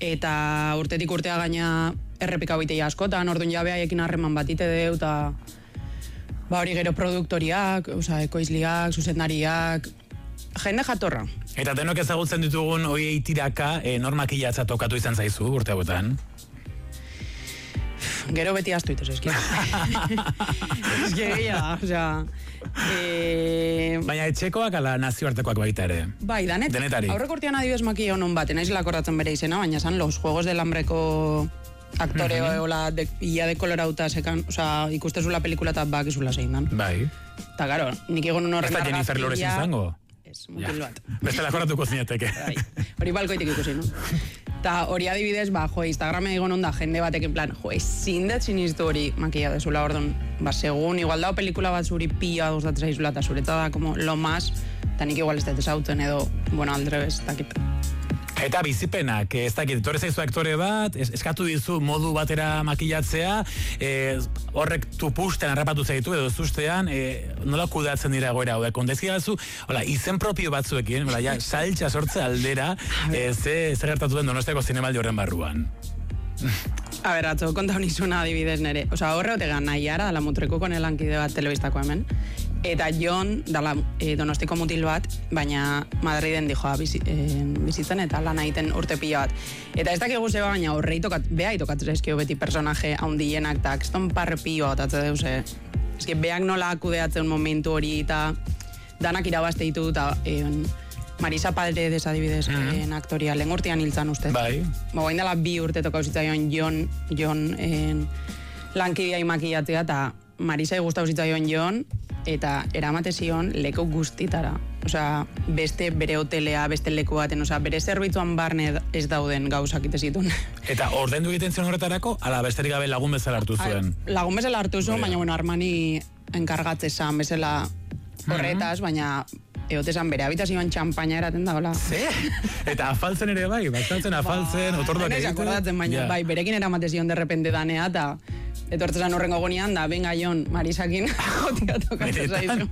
eta urtetik urtea gaina errepika bitea askotan, orduan jabea ekin harreman bat ite deu, eta hori gero produktoriak, ekoizliak, zuzendariak, jende jatorra. Eta denok ezagutzen ditugun oiei tiraka, normakilatza tokatu izan zaizu urte hauetan? Gero beti astu ituz, eski. Eski egia, baina etxekoak ala nazioartekoak baita ere? Bai, denetari. Aurreko urtean adibidez makilla honon bat, naiz lakorratzen bere izena, baina zan Los Juegos del Hambreko aktore ia de kolorauta sekan, ikustezula pelikula eta bakizula zein dan. Bai. Eta garo, nik egon horren argazkia. Ez da Jennifer Lorez izango? Ez, mutil bat. Beste lakorratuko zinateke. Hori balkoitik ikusi, no? Eta hori adibidez, Instagramen egon onda jende batek en plan, ezin dut siniztu hori makilla dezula, ordon, segun, igual dao pelikula bat zuri pila gustatzen zaizula, eta zuretza da, como, lo más, eta nik igual ez dut esautzen edo, bueno, aldrebez, takit. Eta bizipenak, ez dakit, etorri zaizu aktore bat, eskatu dizu modu batera makillatzea, horrek tupusten harrapatu zaitu edo zustean, nola kudeatzen dira goera, kondezia batzu, izen propio batzuekin, saltxa sortze aldera, zer gertatu den Donostiako zinemaldi horren barruan. A ber, atzo, konta honizuna adibidez nere. Horre otegan nahi ara, dala mutrekuko nelankide bat telebistako hemen. Eta Jon, dala Donostiko mutil bat, baina Madriden dijoa bizitzen eta lan egiten urte pila bat. Eta ez dakigu zeba, baina horrei beha itokatzen zaizkio beti personaje haundienak, eta keston parre pila otatze deuse. Ez que beak nola akudeatzen momentu hori, eta danak irabazte ditu, eta Marisa Paredes adibidez, aktoria, lehen urtean hiltzan uste. Bai. Baina dela 2 urte tokau zitzaion Jon lankidea imakiatzea, eta Marisa gustau zitzaion Jon, eta eramate zion leku guztitara. Beste bere hotelea, beste leku baten, bere zerbitzuan barne ez dauden gauzak itezitun. Eta ordendu egiten zion horretarako, ala besterik gabe lagun bezala hartu zuen? Lagun bezala hartu zuen, baina Armani enkargatzezan bezala horretaz, baina eotezan bere habitazioan txampaina eraten da, hola. Ze? Eta afaltzen ere bai, bastantzen afaltzen, otorduak egiten. Akordatzen, baina bai, berekin eramate zion derrepende danea, eta etortzezan horrengo gonean, da, benga Jon, Marisakin, jotia tokatzen zaizu.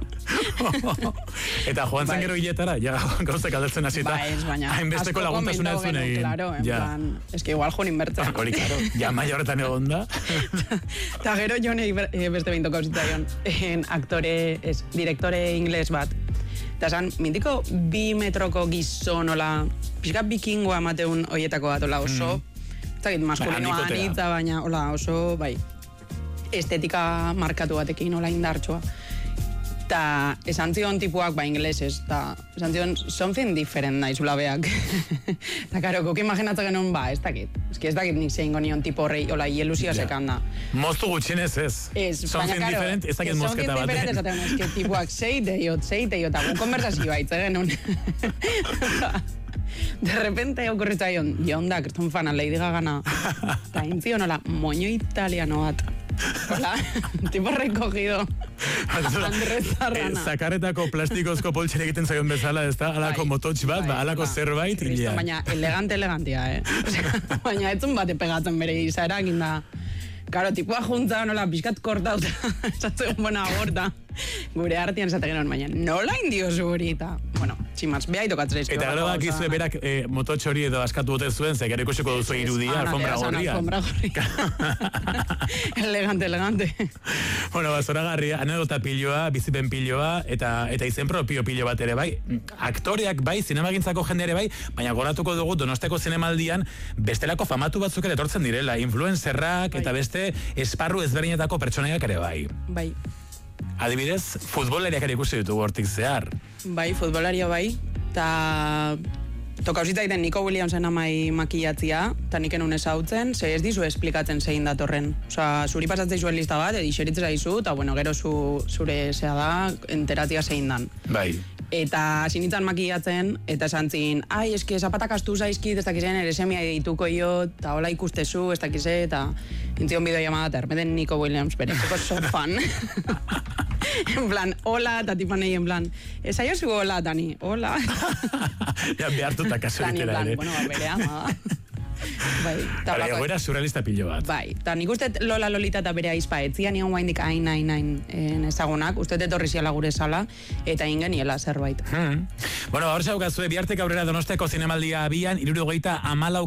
Eta joan zen gero hiletara, gauzak aldatzen hasita, hainbesteko laguntasuna ez zuen egin. Claro, en plan, es que igual joan inbertzen. Hori, claro, jamaia horretan egon da. Eta gero Jon beste behin tokauzita Jon, direktore ingles bat. Eta zan, mintiko 2 metroko gizon, ola, pixka bikingoa emateun oietako bat, ola, oso, ez dakit, maskulinoa anitza, baina, ola, oso, bai, estetika markatu batekin, ola, indartxoa. Eta esan zion tipuak, inglesez, eta esan zion something different naizula beak. Eta karo, kuk imaginatzen genuen, ez dakit. Ez dakit nik zein gonion tipo horrei, hola, ilusioa sekan da. Moztu gutxinez ez. Something different, ez dakit mozketa bat. Something different, ez que tipuak zeiteiot, eta gu konversazioa hitz genuen. De repente okurritza Jon da, kriston fana, Lady Gagana. Eta intzion, hola, moño italiano bat. Hola, tipo recogido. Andrés Zarrana. Zakarretako plastikozko poltxere egiten zaion bezala, ez da? Alako mototx bat, alako zerbait. Baina elegantea, Baina etzun bate pegatzen bere izaera, ginda. Karo, tipua juntza, nola, pixkat kortauta, esatzen buena agorta. Gure artean esaten genuen, baina nola indio zuri, eta, bueno, tximaz, beha itokatzera izkio. Eta gero bakizue berak mototxori edo askatu bote zuen, ze gero ikusiko duzu irudia, alfombra gorria. Alfombra gorria. Elegante. Bueno, zoragarria, anedota piloa, bizipen piloa, eta izen propio pilo bat ere bai. Aktoreak bai, zinemagintzako jende ere bai, baina goratuko dugu Donostiako zinemaldian bestelako famatu batzuk ere etortzen direla, influencerrak eta beste esparru ezberdinetako pertsonaiak ere bai. Bai. Adibidez, futbolariak ere ikusi ditugu hortik zehar. Bai, futbolaria bai, eta tokauzita egiten Nico Williamsen amai makillatzia, eta nik enun ezautzen, ze ez dizu esplikatzen zein datorren. Zuri pasatzei zuen lista bat, edixeritzen zaizu, eta bueno, gero zure zea da, enteratzia zein dan. Bai. Eta sinitzen makillatzen, eta esan zin, eski zapatak astu zaizkit, ez dakizen, ere semia edituko jo, eta hola ikustezu, ez dakize, eta intzion bideo llamada, eta ermeten Nico Williams, bere, so fan. En plan, hola, eta tipan egin, en plan, ez aio zu hola, Dani, hola. Ja, behartuta kaso ditela, ere. Dani, en plan, bueno, bere ama. Bai, ara, egoera surrealista pilo bat. Bai, eta nik uste Lola Lolita eta bere aizpa etzian nion guaindik hain ezagunak, uste etorri ziala gure sala, eta ingeniela zerbait. Bueno, hor zaukazue, bihartek aurrera Donostiako zinemaldia abian, 74